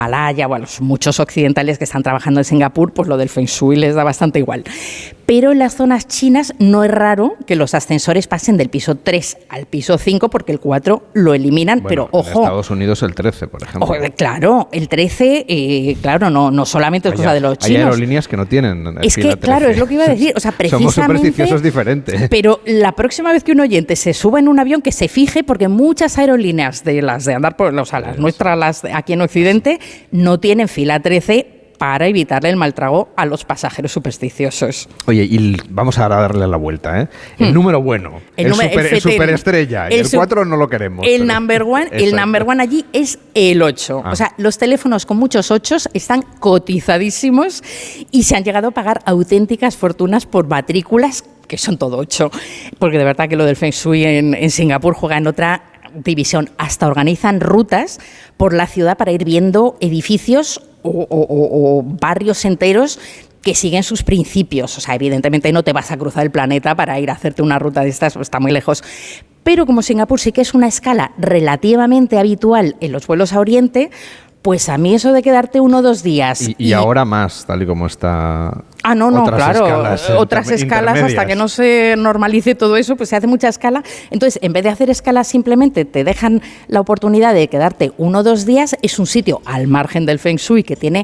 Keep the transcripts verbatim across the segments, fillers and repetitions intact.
Malaya o a los muchos occidentales que están trabajando en Singapur, pues lo del Feng Shui les da bastante igual. Pero en las zonas chinas no es raro que los ascensores pasen del piso tres al piso cinco porque el cuatro lo eliminan, bueno, pero ojo. En Estados Unidos el trece, por ejemplo. Ojo, claro, el trece, eh, claro, no, no solamente es hay, cosa de los chinos. Hay aerolíneas que no tienen Es que, claro, es lo que iba a decir. O sea, precisamente, somos supersticiosos diferentes. Pero la próxima vez que un oyente se suba en un avión, que se fije, porque muchas aerolíneas de las de andar por, o sea, las nuestras, las de aquí en Occidente, no tienen fila trece para evitarle el mal trago a los pasajeros supersticiosos. Oye, y vamos a darle la vuelta, ¿eh? El hmm. número bueno, el, el, número, super, el, el superestrella, el, y el cuatro no lo queremos. El pero, number one, el number one allí es el ocho. Ah. O sea, los teléfonos con muchos ochos están cotizadísimos y se han llegado a pagar auténticas fortunas por matrículas que son todo ocho. Porque de verdad que lo del Feng Shui en, en Singapur juega en otra división. Hasta organizan rutas por la ciudad para ir viendo edificios O, o, o barrios enteros que siguen sus principios. O sea, evidentemente no te vas a cruzar el planeta para ir a hacerte una ruta de estas, está muy lejos. Pero como Singapur sí que es una escala relativamente habitual en los vuelos a Oriente, pues a mí eso de quedarte uno o dos días... Y, y, y ahora más, tal y como está... Ah, no, no, otras claro, escalas otras escalas hasta que no se normalice todo eso, pues se hace mucha escala. Entonces, en vez de hacer escalas simplemente te dejan la oportunidad de quedarte uno o dos días, es un sitio al margen del Feng Shui que tiene...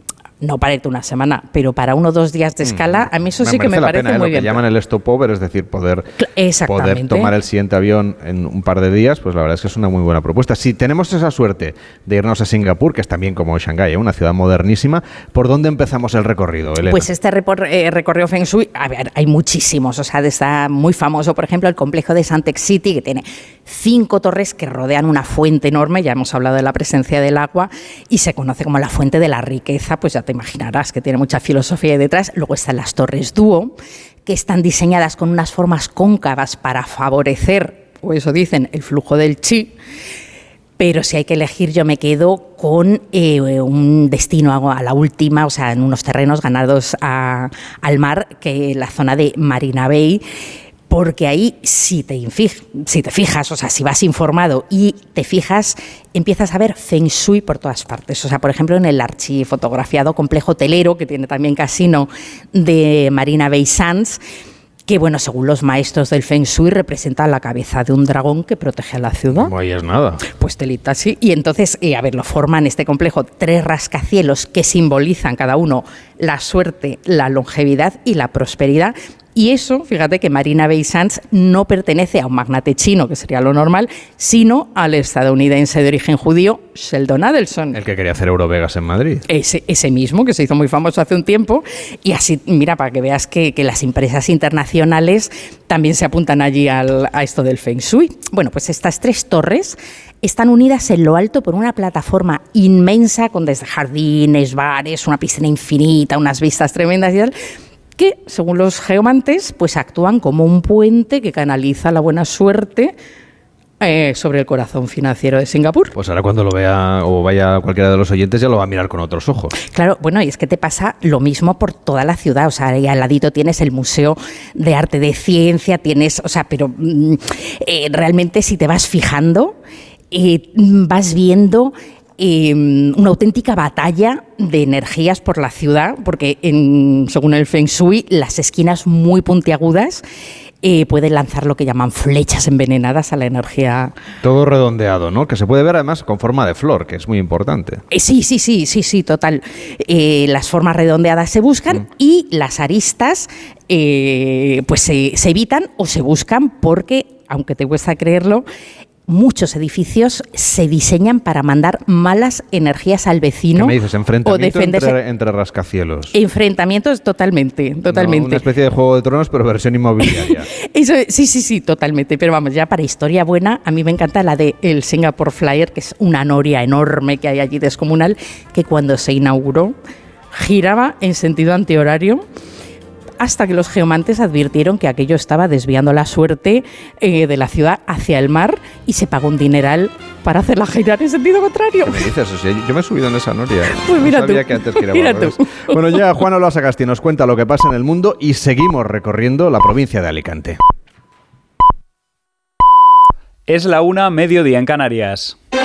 No para irte una semana, pero para uno o dos días de escala, a mí eso me sí que me parece pena, ¿eh? muy lo bien. Que llaman el stopover, es decir, poder, poder tomar el siguiente avión en un par de días, pues la verdad es que es una muy buena propuesta. Si tenemos esa suerte de irnos a Singapur, que es también como Shanghái, ¿eh? una ciudad modernísima, ¿por dónde empezamos el recorrido, Elena? Pues este repor- eh, recorrido Feng Shui, a ver, hay muchísimos, o sea, está muy famoso, por ejemplo, el complejo de Suntec City, que tiene cinco torres que rodean una fuente enorme, ya hemos hablado de la presencia del agua, y se conoce como la fuente de la riqueza, pues ya te imaginarás que tiene mucha filosofía ahí detrás. Luego están las torres dúo, que están diseñadas con unas formas cóncavas para favorecer, o eso dicen, el flujo del chi. Pero si hay que elegir, yo me quedo con eh, un destino a, a la última, o sea, en unos terrenos ganados a, al mar, que la zona de Marina Bay. Porque ahí, si te, infij, si te fijas, o sea, si vas informado y te fijas, empiezas a ver Feng Shui por todas partes. O sea, por ejemplo, en el archifotografiado complejo hotelero, que tiene también casino de Marina Bay Sands, que, bueno, según los maestros del Feng Shui, representa la cabeza de un dragón que protege a la ciudad. No hay es nada. Pues telita, sí. Y entonces, eh, a ver, lo forman este complejo tres rascacielos que simbolizan cada uno la suerte, la longevidad y la prosperidad. Y eso, fíjate que Marina Bay Sands no pertenece a un magnate chino, que sería lo normal, sino al estadounidense de origen judío, Sheldon Adelson. El que quería hacer Eurovegas en Madrid. Ese, ese mismo, que se hizo muy famoso hace un tiempo. Y así, mira, para que veas que, que las empresas internacionales también se apuntan allí al, a esto del Feng Shui. Bueno, pues estas tres torres están unidas en lo alto por una plataforma inmensa con desde jardines, bares, una piscina infinita, unas vistas tremendas y tal, que, según los geomantes, pues actúan como un puente que canaliza la buena suerte eh, sobre el corazón financiero de Singapur. Pues ahora cuando lo vea o vaya cualquiera de los oyentes ya lo va a mirar con otros ojos. Claro, bueno, y es que te pasa lo mismo por toda la ciudad. O sea, ahí al ladito tienes el Museo de Arte de Ciencia, tienes, o sea, pero eh, realmente si te vas fijando, eh, vas viendo... Eh, una auténtica batalla de energías por la ciudad, porque en, según el Feng Shui, las esquinas muy puntiagudas eh, pueden lanzar lo que llaman flechas envenenadas a la energía. Todo redondeado, ¿no? Que se puede ver además con forma de flor, que es muy importante. Eh, sí, sí, sí, sí, sí, total. Eh, las formas redondeadas se buscan mm. y las aristas eh, pues se, se evitan o se buscan porque, aunque te cuesta creerlo, muchos edificios se diseñan para mandar malas energías al vecino. ¿Qué me dices? ¿Enfrentamiento o defenderse entre, entre rascacielos? Enfrentamientos totalmente, totalmente. No, una especie de Juego de Tronos, pero versión inmobiliaria. Eso, sí, sí, sí, totalmente. Pero vamos, ya para historia buena, a mí me encanta la de el Singapore Flyer, que es una noria enorme que hay allí descomunal, que cuando se inauguró giraba en sentido antihorario, hasta que los geomantes advirtieron que aquello estaba desviando la suerte eh, de la ciudad hacia el mar y se pagó un dineral para hacerla girar en sentido contrario. ¿Qué me dices? O sea, yo me he subido en esa noria. Pues mira no sabía tú. que antes giraba Mira al revés. tú. Bueno, ya Juan Olaza-Casti nos cuenta lo que pasa en el mundo y seguimos recorriendo la provincia de Alicante. Es la una, mediodía en Canarias.